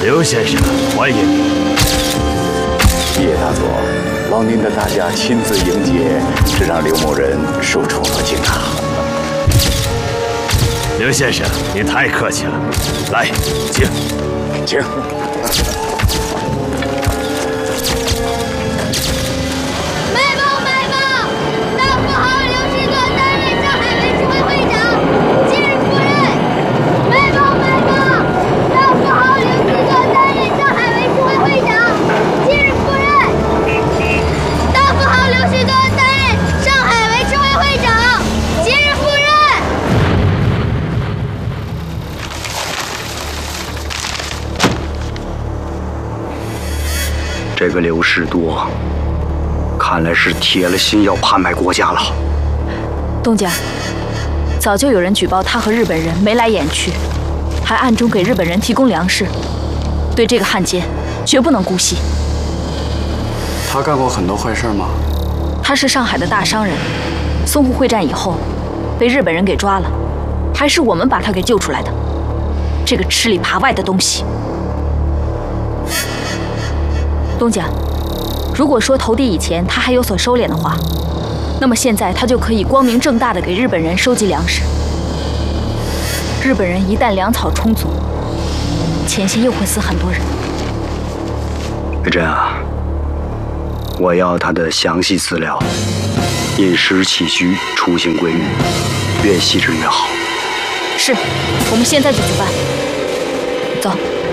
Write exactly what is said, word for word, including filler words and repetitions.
刘先生，欢迎你。 叶大佐，劳您的大驾亲自迎接，这让刘某人受宠若惊啊！ 刘先生，您太客气了。来，请， 请。 卖报卖报！大富豪刘士多担任上海卫戍会会长，今日赴任。卖报卖报！大富豪刘士多担任上海卫戍会会长，今日赴任。大富豪刘士多担任上海卫戍会会长，今日赴任。 这个刘士多，看来是铁了心要叛卖国家了。 东家，早就有人举报他和日本人眉来眼去，还暗中给日本人提供粮食。对这个汉奸，绝不能姑息。 他干过很多坏事吗？ 他是上海的大商人，淞沪会战以后，被日本人给抓了，还是我们把他给救出来的。这个吃里扒外的东西。东家，如果说投敌以前他还有所收敛的话，那么现在他就可以光明正大的给日本人收集粮食。日本人一旦粮草充足，前线又会死很多人。 北镇啊，我要他的详细资料，饮食起居、出行规律，越细致越好。 是，我们现在就去办。走。